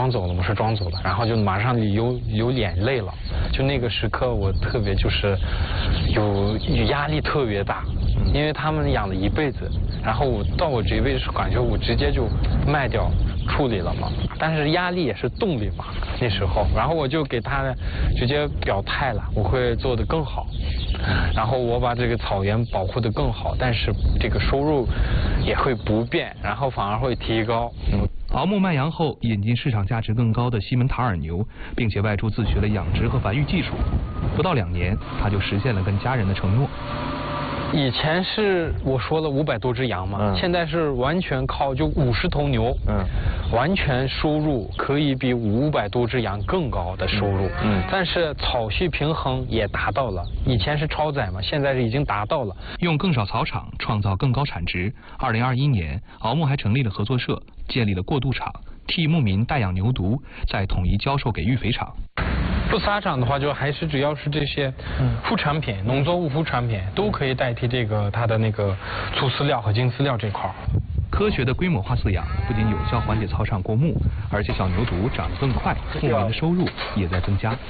装走了，我说装走了，然后就马上有眼泪了。就那个时刻，我特别就是有压力特别大，因为他们养了一辈子，然后我这一辈子感觉我直接就卖掉处理了嘛，但是压力也是动力嘛那时候，然后我就给他直接表态了，我会做得更好，然后我把这个草原保护得更好，但是这个收入也会不变，然后反而会提高。 敖牧卖羊后，引进市场价值更高的西门塔尔牛，并且外出自学了养殖和繁育技术。不到2年，他就实现了跟家人的承诺。 以前是我说了500多只羊嘛，现在是完全靠就50头牛，完全收入可以比500多只羊更高的收入，但是草畜平衡也达到了，以前是超载嘛，现在是已经达到了。 用更少草场创造更高产值。2021年，敖牧还成立了合作社，建立了过渡场，替牧民代养牛犊，再统一交售给育肥场。 不撒场的话，就还是只要是这些副产品、农作物副产品都可以代替这个它的那个粗饲料和精饲料这块。 科学的规模化饲养不仅有效缓解草场过目，而且小牛犊长得更快，牧民的收入也在增加。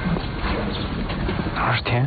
20天，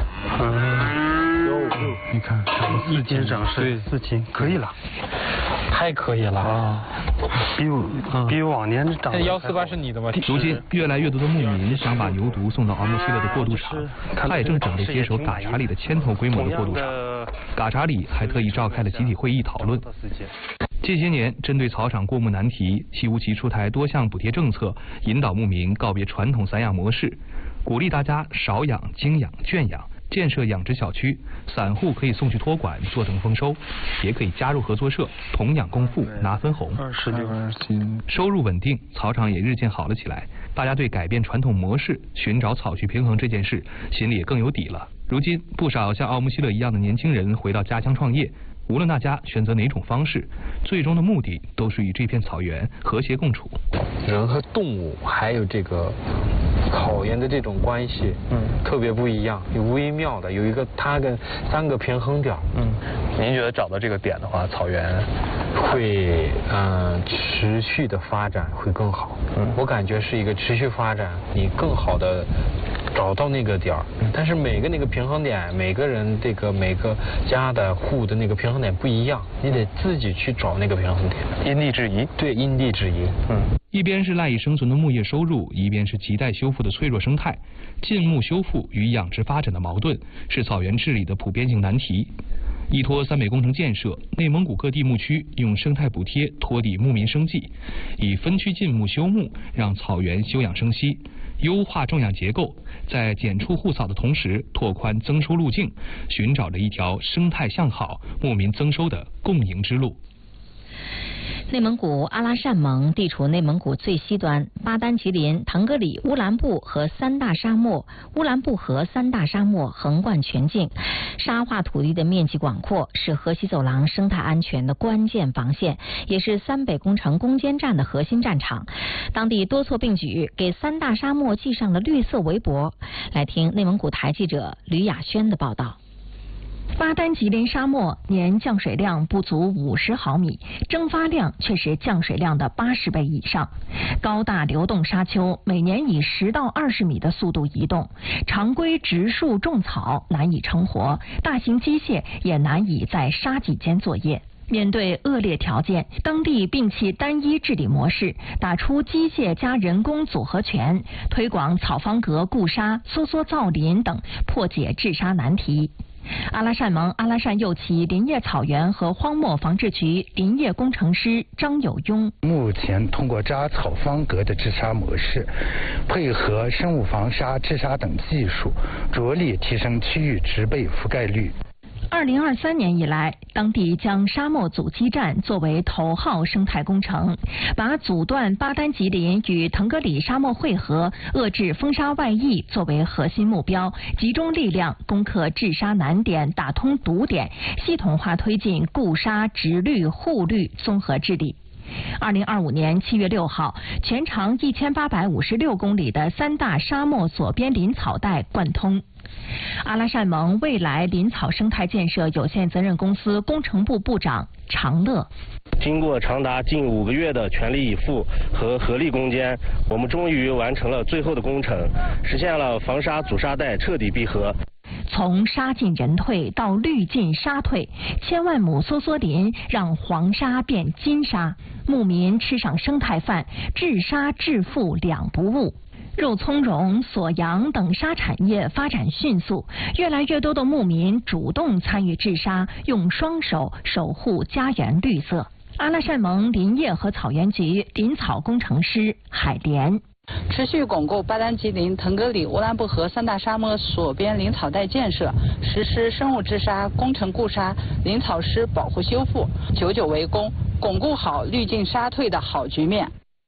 你看 4斤长势4斤，可以了， 太可以了啊！ 比往年长。 这148是你的吧？ 如今，越来越多的牧民想把牛犊送到敖牧西乐的过渡场，他也正准备接手嘎查里的1000头规模的过渡场。嘎查里还特意召开了集体会议讨论。近些年，针对草场过目难题，西乌旗出台多项补贴政策，引导牧民告别传统散养模式，鼓励大家少养、精养、圈养。建设养殖小区，散户可以送去托管做等丰收，也可以加入合作社同养共富拿分红。收入稳定，草场也日渐好了起来。大家对改变传统模式、寻找草畜平衡这件事心里也更有底了。如今，不少像奥木希勒一样的年轻人回到家乡创业。无论大家选择哪种方式，最终的目的都是与这片草原和谐共处。 人和动物还有这个草原的这种关系，特别不一样，有微妙的，有一个它跟3个平衡点。 您觉得找到这个点的话，草原会持续的发展会更好。我感觉是一个持续发展，你更好的找到那个点儿，但是每个那个平衡点，每个人这个每个家的户的那个平衡点不一样，你得自己去找那个平衡点， 因地制宜。 对，因地制宜。 一边是赖以生存的牧业收入，一边是亟待修复的脆弱生态，禁牧修复与养殖发展的矛盾是草原治理的普遍性难题。依托3美工程建设，内蒙古各地牧区用生态补贴托底牧民生计，以分区禁牧休牧让草原休养生息，优化种养结构，在减除护草的同时拓宽增收路径，寻找着一条生态向好、牧民增收的共赢之路。 内蒙古阿拉善盟地处内蒙古最西端，巴丹吉林、腾格里、乌兰布和3大沙漠横贯全境，沙化土地的面积广阔，是河西走廊生态安全的关键防线，也是三北工程攻坚战的核心战场。当地多措并举，给3大沙漠系上了绿色围脖。来听内蒙古台记者吕雅轩的报道。 巴丹吉林沙漠年降水量不足50毫米，蒸发量却是降水量的80倍以上。高大流动沙丘每年以10到20米的速度移动，常规植树种草难以成活，大型机械也难以在沙脊间作业。面对恶劣条件，当地摒弃单一治理模式，打出机械加人工组合拳，推广草方格固沙、梭梭造林等，破解治沙难题。阿拉善盟阿拉善右旗林业草原和荒漠防治局林业工程师张友庸， 目前通过扎草方格的治沙模式，配合生物防沙、治沙等技术，着力提升区域植被覆盖率。 2023年以来，当地将沙漠阻击战作为头号生态工程，把阻断巴丹吉林与腾格里沙漠汇合、遏制风沙外溢作为核心目标，集中力量攻克治沙难点、打通堵点，系统化推进固沙、植绿、护绿综合治理。 2025年7月6号，全长1856公里的三大沙漠锁边林草带贯通。阿拉善盟未来林草生态建设有限责任公司工程部部长常乐。 经过长达近5个月的全力以赴和合力攻坚，我们终于完成了最后的工程，实现了防沙阻沙带彻底闭合。 从沙进人退到绿进沙退，千万亩梭梭林让黄沙变金沙，牧民吃上生态饭，治沙致富两不误。肉苁蓉、锁阳等沙产业发展迅速，越来越多的牧民主动参与治沙，用双手守护家园绿色。阿拉善盟林业和草原局林草工程师海莲。 持续巩固巴丹吉林、腾格里、乌兰布和三大沙漠锁边林草带建设，实施生物治沙、工程固沙、林草湿保护修复，久久为功，巩固好绿进沙退的好局面。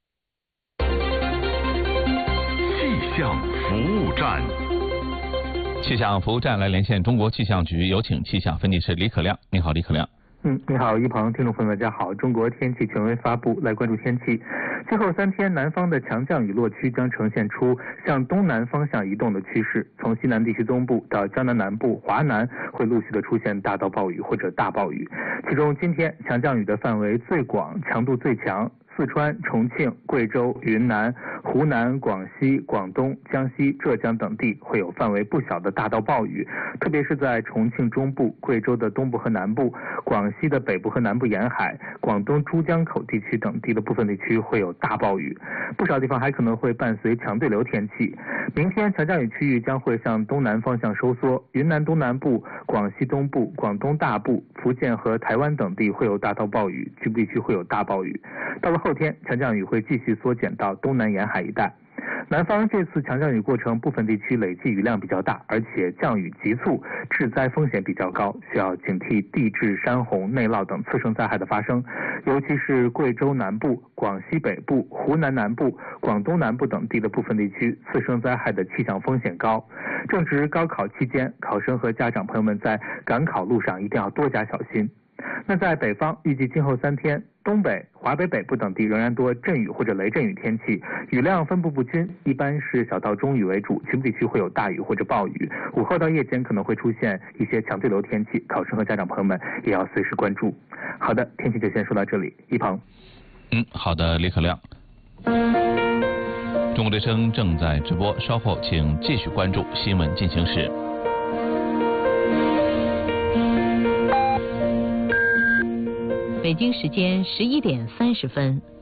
气象服务站， 气象服务站来连线中国气象局，有请气象分析师李可亮。你好，李可亮。 你好，一鹏，听众朋友们，大家好。中国天气权威发布，来关注天气。今后3天，南方的强降雨落区将呈现出向东南方向移动的趋势，从西南地区东部到江南南部、华南会陆续的出现大到暴雨或者大暴雨。其中今天强降雨的范围最广，强度最强。四川、重庆、贵州、云南、湖南、广西、广东、江西、浙江等地会有范围不小的大到暴雨，特别是在重庆中部、贵州的东部和南部、广西的北部和南部沿海、广东珠江口地区等地的部分地区会有大暴雨，不少地方还可能会伴随强对流天气。明天强降雨区域将会向东南方向收缩，云南东南部、广西东部、广东大部、福建和台湾等地会有大到暴雨，局部地区会有大暴雨。到了后天，强降雨会继续缩减到东南沿海一带。南方这次强降雨过程，部分地区累计雨量比较大，而且降雨急促，致灾风险比较高，需要警惕地质、山洪、内涝等次生灾害的发生。尤其是贵州南部、广西北部、湖南南部、广东南部等地的部分地区，次生灾害的气象风险高。正值高考期间，考生和家长朋友们在赶考路上一定要多加小心。那在北方，预计今后3天，东北、华北北部等地仍然多阵雨或者雷阵雨天气，雨量分布不均，一般是小到中雨为主，局部地区会有大雨或者暴雨。午后到夜间可能会出现一些强对流天气，考生和家长朋友们也要随时关注。好的，天气就先说到这里，一鹏。 好的，李可亮。中国之声正在直播，稍后请继续关注新闻进行时。 北京时间11点30分。